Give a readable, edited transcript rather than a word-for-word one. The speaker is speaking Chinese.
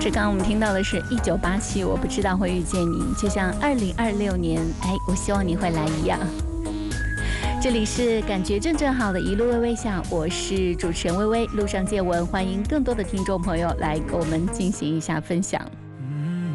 是刚刚我们听到的是1987，我不知道会遇见你，就像2026年，我希望你会来一样。这里是感觉正正好的一路微微笑，我是主持人微微，路上见闻，欢迎更多的听众朋友来跟我们进行一下分享。